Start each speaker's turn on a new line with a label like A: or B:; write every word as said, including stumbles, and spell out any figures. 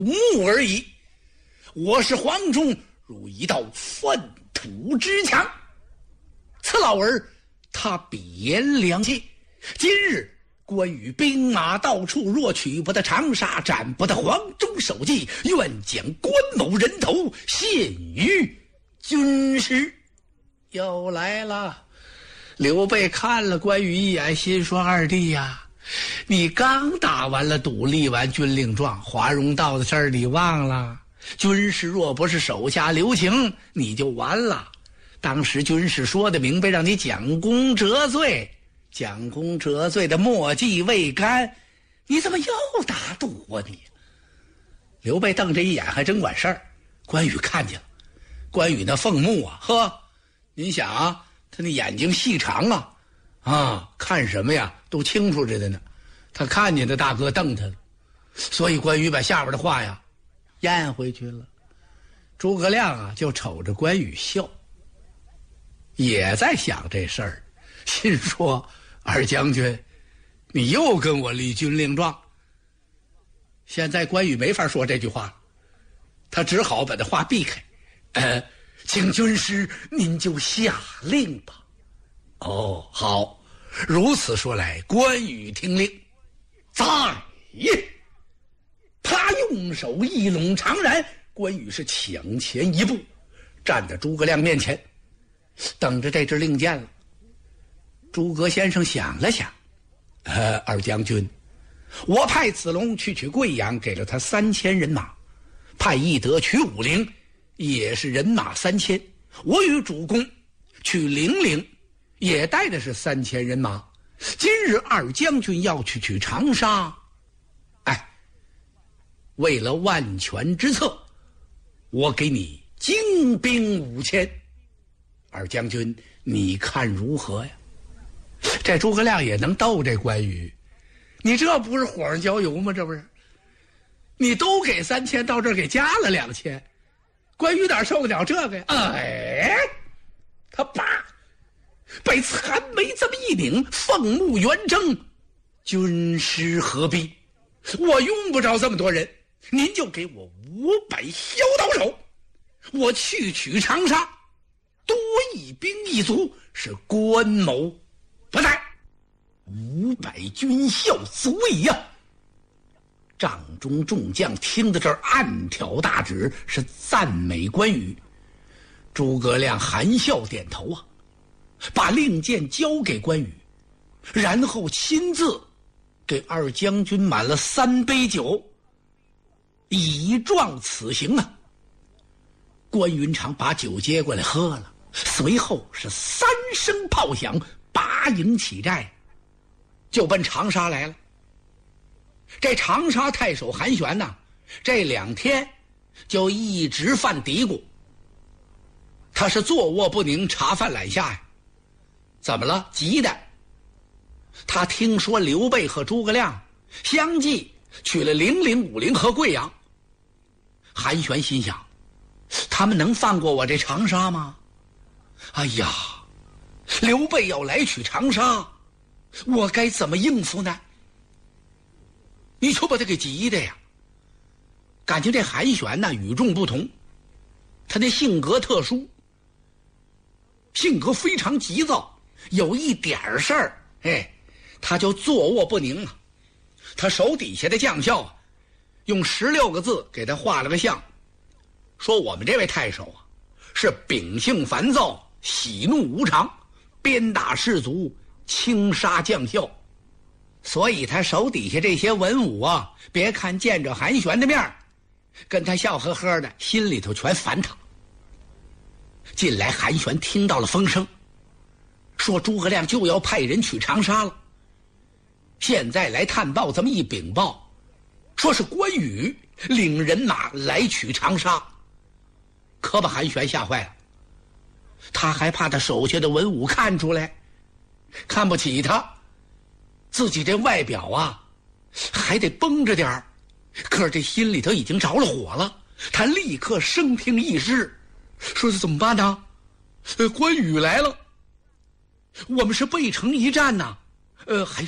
A: 目而已。我是黄忠如一道粪土之墙。此老儿他笔言良计，今日关羽兵马到处，若取不得长沙，斩不得黄忠首级，愿将关某人头献于军师。又来了。刘备看了关羽一眼，心说二弟呀，你刚打完了赌，立完军令状，华容道的事儿你忘了？军师若不是手下留情，你就完了。当时军师说的明白，让你蒋公折罪，蒋公折罪的墨迹未干，你怎么又打赌啊你？刘备瞪这一眼还真管事儿。关羽看见了，关羽那凤目啊，呵，您想啊，他那眼睛细长啊，啊，看什么呀都清楚着的呢。他看见他大哥瞪他了，所以关羽把下边的话呀咽回去了。诸葛亮啊就瞅着关羽笑，也在想这事儿，心说二将军，你又跟我立军令状。现在关羽没法说这句话了，他只好把这话避开。呃，请军师您就下令吧。哦，好，如此说来，关羽听令。在也！他用手一拢长髯，关羽是抢前一步，站在诸葛亮面前，等着这支令箭了。诸葛先生想了想，呃，二将军，我派子龙去取贵阳，给了他三千人马，派翼德取武陵，也是人马三千。我与主公去零陵，也带的是三千人马。今日二将军要去取长沙，哎，为了万全之策，我给你精兵五千。二将军，你看如何呀？这诸葛亮也能斗这关羽，你这不是火上浇油吗？这不是，你都给三千，到这儿给加了两千，关羽哪受得了这个呀？哎，他爸被残眉这么一拧，凤目圆睁，军师何必？我用不着这么多人，您就给我五百削刀手，我去取长沙，多一兵一卒，是关某不在。五百军校足矣呀！帐中众将听到这儿，暗挑大指，是赞美关羽。诸葛亮含笑点头啊，把令箭交给关羽，然后亲自给二将军满了三杯酒，以壮此行啊。关云长把酒接过来喝了，随后是三声炮响，拔营起寨，就奔长沙来了。这长沙太守韩玄呐，这两天就一直犯嘀咕，他是坐卧不宁，茶饭懒下呀。怎么了？急的。他听说刘备和诸葛亮相继取了零陵、武陵和贵阳。韩玄心想，他们能放过我这长沙吗？哎呀，刘备要来取长沙，我该怎么应付呢？你就把他给急的呀。感情这韩玄呢与众不同，他的性格特殊，性格非常急躁，有一点事儿，哎，他就坐卧不宁啊。他手底下的将校啊，用十六个字给他画了个像，说我们这位太守啊，是秉性烦躁，喜怒无常，鞭打士卒，轻杀将校。所以他手底下这些文武啊，别看见着韩玄的面，跟他笑呵呵的，心里头全烦他。近来韩玄听到了风声，说诸葛亮就要派人取长沙了。现在来探报，这么一禀报，说是关羽领人马来取长沙，可把韩玄吓坏了。他还怕他手下的文武看出来，看不起他，自己这外表啊还得绷着点儿，可是这心里头已经着了火了。他立刻声听议事，说是怎么办呢？呃，关羽来了，我们是背城一战呐，呃，还